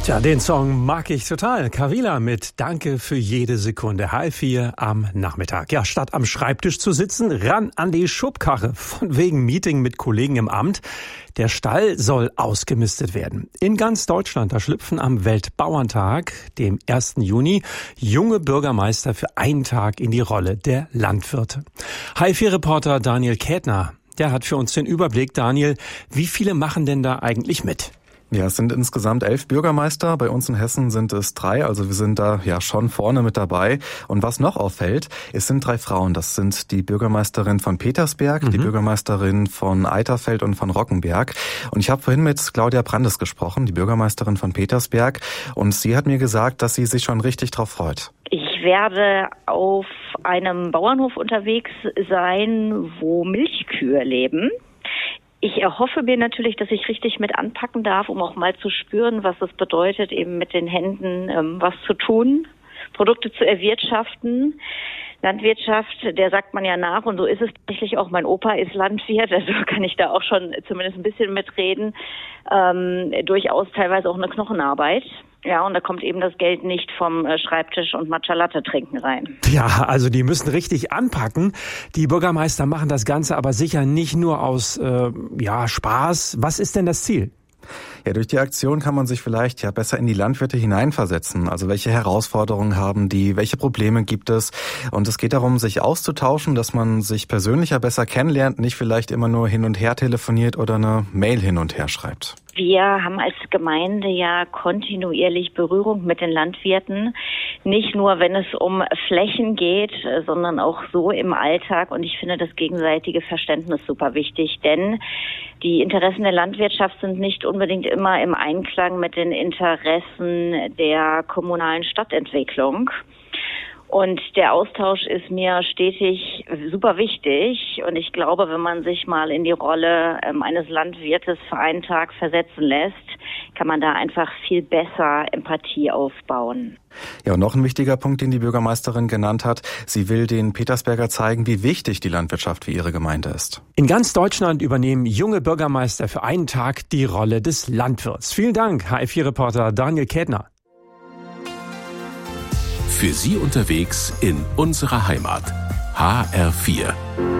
Ja, den Song mag ich total. Kavila mit Danke für jede Sekunde. H4 am Nachmittag. Ja, statt am Schreibtisch zu sitzen, ran an die Schubkarre. Von wegen Meeting mit Kollegen im Amt. Der Stall soll ausgemistet werden. In ganz Deutschland, da schlüpfen am Weltbauerntag, dem 1. Juni, junge Bürgermeister für einen Tag in die Rolle der Landwirte. H4-Reporter Daniel Kätner, der hat für uns den Überblick. Daniel, wie viele machen denn da eigentlich mit? Ja, es sind insgesamt 11 Bürgermeister. Bei uns in Hessen sind es 3, also wir sind da ja schon vorne mit dabei. Und was noch auffällt, es sind 3 Frauen. Das sind die Bürgermeisterin von Petersberg, die Bürgermeisterin von Eiterfeld und von Rockenberg. Und ich habe vorhin mit Claudia Brandes gesprochen, die Bürgermeisterin von Petersberg. Und sie hat mir gesagt, dass sie sich schon richtig drauf freut. Ich werde auf einem Bauernhof unterwegs sein, wo Milchkühe leben. Ich erhoffe mir natürlich, dass ich richtig mit anpacken darf, um auch mal zu spüren, was es bedeutet, eben mit den Händen was zu tun, Produkte zu erwirtschaften. Landwirtschaft, der sagt man ja nach, und so ist es tatsächlich auch. Mein Opa ist Landwirt, also kann ich da auch schon zumindest ein bisschen mitreden. Durchaus teilweise auch eine Knochenarbeit. Ja, und da kommt eben das Geld nicht vom Schreibtisch und Matcha Latte trinken rein. Ja, also die müssen richtig anpacken. Die Bürgermeister machen das Ganze aber sicher nicht nur aus Spaß. Was ist denn das Ziel? Ja, durch die Aktion kann man sich vielleicht ja besser in die Landwirte hineinversetzen. Also welche Herausforderungen haben die, welche Probleme gibt es? Und es geht darum, sich auszutauschen, dass man sich persönlicher besser kennenlernt, nicht vielleicht immer nur hin und her telefoniert oder eine Mail hin und her schreibt. Wir haben als Gemeinde ja kontinuierlich Berührung mit den Landwirten. Nicht nur, wenn es um Flächen geht, sondern auch so im Alltag. Und ich finde das gegenseitige Verständnis super wichtig, denn die Interessen der Landwirtschaft sind nicht unbedingt immer im Einklang mit den Interessen der kommunalen Stadtentwicklung. Und der Austausch ist mir stetig super wichtig. Und ich glaube, wenn man sich mal in die Rolle eines Landwirtes für einen Tag versetzen lässt, kann man da einfach viel besser Empathie aufbauen. Ja, und noch ein wichtiger Punkt, den die Bürgermeisterin genannt hat. Sie will den Petersberger zeigen, wie wichtig die Landwirtschaft für ihre Gemeinde ist. In ganz Deutschland übernehmen junge Bürgermeister für einen Tag die Rolle des Landwirts. Vielen Dank, H4-Reporter Daniel Kätner. Für Sie unterwegs in unserer Heimat. HR4.